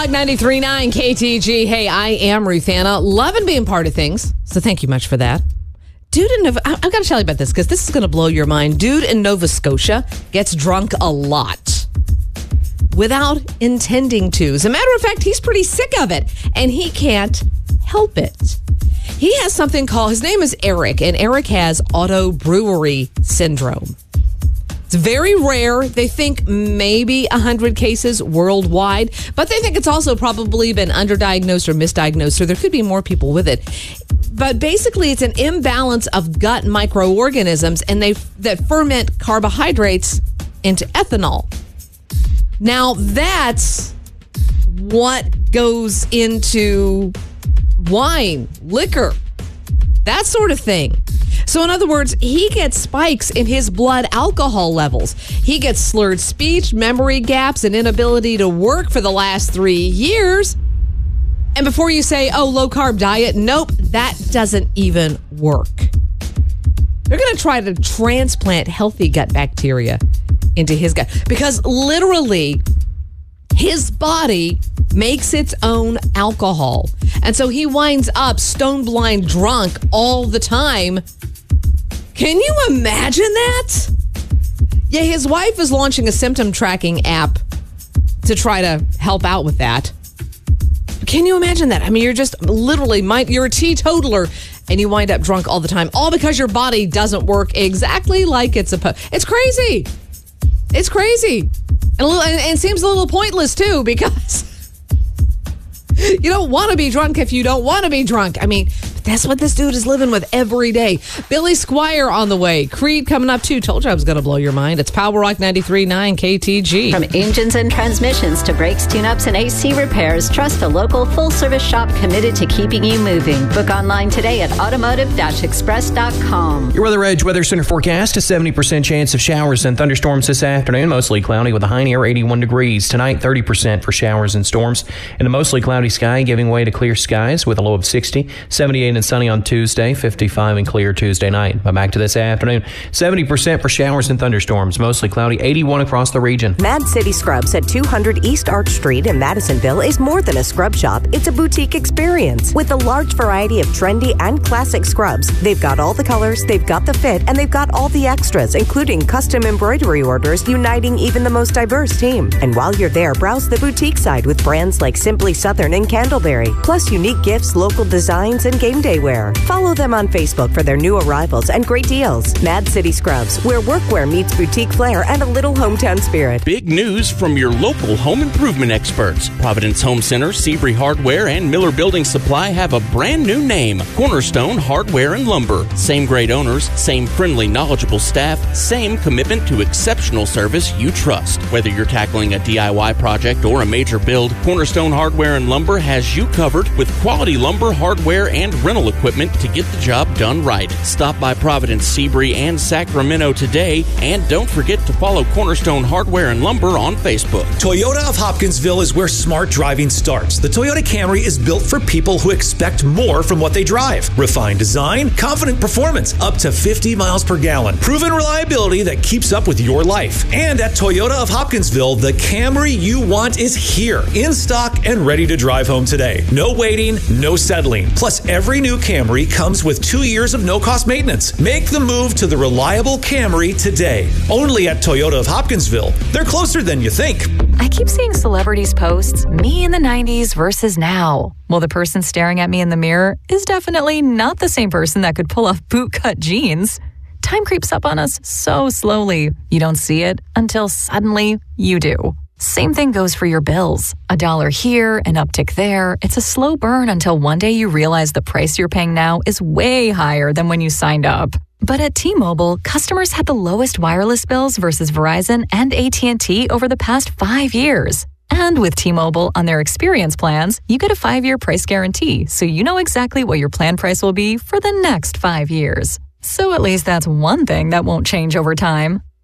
Rock 93.9 KTG. Hey, I am Ruth Anna. Loving being part of things. So thank you much for that. I've got to tell you about this because this is going to blow your mind. Dude in Nova Scotia gets drunk a lot without intending to. As a matter of fact, he's pretty sick of it and he can't help it. He has something called, his name is Eric, and Eric has auto brewery syndrome. It's very rare. They think maybe 100 cases worldwide, but they think it's also probably been underdiagnosed or misdiagnosed, so there could be more people with it. But basically, it's an imbalance of gut microorganisms, and that ferment carbohydrates into ethanol. Now, that's what goes into wine, liquor, that sort of thing. So in other words, he gets spikes in his blood alcohol levels. He gets slurred speech, memory gaps, and inability to work for the last 3 years. And before you say, oh, low-carb diet, nope, that doesn't even work. They're going to try to transplant healthy gut bacteria into his gut because literally his body makes its own alcohol. And so he winds up stone blind drunk all the time. Can you imagine that? Yeah, his wife is launching a symptom tracking app to try to help out with that. Can you imagine that? I mean, you're just literally, you're a teetotaler and you wind up drunk all the time, all because your body doesn't work exactly like it's supposed. It's crazy. It's crazy. And it seems a little pointless too, because you don't want to be drunk if you don't want to be drunk. I mean, that's what this dude is living with every day. Billy Squier on the way. Creed coming up too. Told you I was going to blow your mind. It's Power Rock 93.9 KTG. From engines and transmissions to brakes, tune-ups, and AC repairs, trust a local full-service shop committed to keeping you moving. Book online today at automotive-express.com. Your Weather Edge Weather Center forecast, a 70% chance of showers and thunderstorms this afternoon. Mostly cloudy with a high near 81 degrees. Tonight, 30% for showers and storms. And a mostly cloudy sky giving way to clear skies with a low of 60. 78 and sunny on Tuesday, 55 and clear Tuesday night. But back to this afternoon, 70% for showers and thunderstorms, mostly cloudy, 81 across the region. Mad City Scrubs at 200 East Arch Street in Madisonville is more than a scrub shop. It's a boutique experience with a large variety of trendy and classic scrubs. They've got all the colors, they've got the fit, and they've got all the extras, including custom embroidery orders, uniting even the most diverse team. And while you're there, browse the boutique side with brands like Simply Southern and Candleberry, plus unique gifts, local designs, and game day wear. Follow them on Facebook for their new arrivals and great deals. Mad City Scrubs, where workwear meets boutique flair and a little hometown spirit. Big news from your local home improvement experts. Providence Home Center, Seabury Hardware, and Miller Building Supply have a brand new name, Cornerstone Hardware and Lumber. Same great owners, same friendly, knowledgeable staff, same commitment to exceptional service you trust. Whether you're tackling a DIY project or a major build, Cornerstone Hardware and Lumber has you covered with quality lumber, hardware, and rental equipment to get the job done right. Stop by Providence, Seabury, and Sacramento today, and don't forget to follow Cornerstone Hardware and Lumber on Facebook. Toyota of Hopkinsville is where smart driving starts. The Toyota Camry is built for people who expect more from what they drive. Refined design, confident performance, up to 50 miles per gallon, proven reliability that keeps up with your life. And at Toyota of Hopkinsville, the Camry you want is here, in stock and ready to drive home today. No waiting, no settling. Plus, every new Camry comes with 2 years of no-cost maintenance. Make the move to the reliable Camry today. Only at Toyota of Hopkinsville. They're closer than you think. I keep seeing celebrities post me in the 90s versus now. Well, the person staring at me in the mirror is definitely not the same person that could pull off bootcut jeans. Time creeps up on us so slowly. You don't see it until suddenly you do. Same thing goes for your bills. $1 here, an uptick there. It's a slow burn until one day you realize the price you're paying now is way higher than when you signed up. But at T-Mobile, customers had the lowest wireless bills versus Verizon and AT&T over the past 5 years. And with T-Mobile on their experience plans, you get a 5-year price guarantee, so you know exactly what your plan price will be for the next 5 years. So at least that's one thing that won't change over time.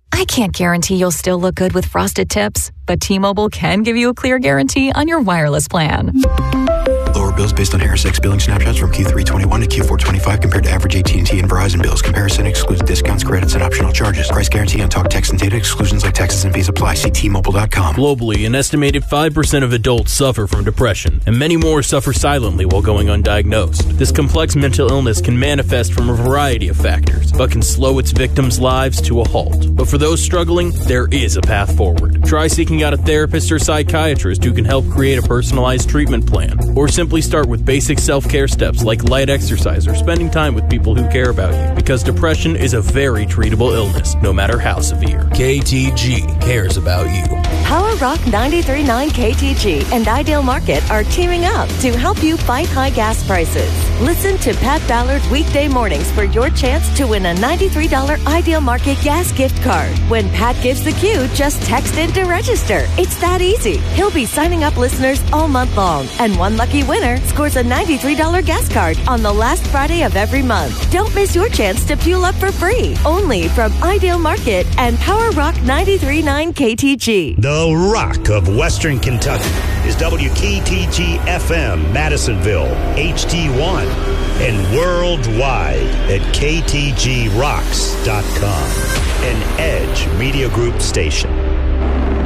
I can't guarantee you'll still look good with frosted tips, but T-Mobile can give you a clear guarantee on your wireless plan. Lower bills based on ErisX billing snapshots from Q3 21 to Q4 25 compared to average AT&T and Verizon bills. Comparison excludes discounts, credits, and optional charges. Price guarantee on talk, text, and data exclusions like taxes and fees apply. See T-Mobile.com. Globally, an estimated 5% of adults suffer from depression, and many more suffer silently while going undiagnosed. This complex mental illness can manifest from a variety of factors, but can slow its victims' lives to a halt. But for those struggling, there is a path forward. Try seeking out a therapist or psychiatrist who can help create a personalized treatment plan, or simply start with basic self-care steps like light exercise or spending time with people who care about you, because depression is a very treatable illness, no matter how severe. KTG cares about you. Power Rock 93.9 KTG and Ideal Market are teaming up to help you fight high gas prices. Listen to Pat Ballard's weekday mornings for your chance to win a $93 Ideal Market gas gift card. When Pat gives the cue, just text in to register. It's that easy. He'll be signing up listeners all month long, and one lucky winner scores a $93 gas card on the last Friday of every month. Don't miss your chance to fuel up for free. Only from Ideal Market and Power Rock 93.9 KTG. The Rock of Western Kentucky is WKTG FM, Madisonville, HD1, and worldwide at KTGRocks.com, an Edge Media Group station.